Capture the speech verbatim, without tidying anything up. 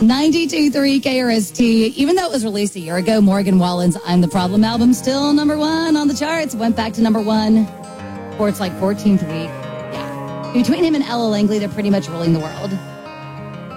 ninety-two point three K R S T. Even though it was released a year ago, Morgan Wallen's I'm the Problem album still number one on the charts. Went back to number one for its like fourteenth week. Yeah. Between him and Ella Langley, they're pretty much ruling the world.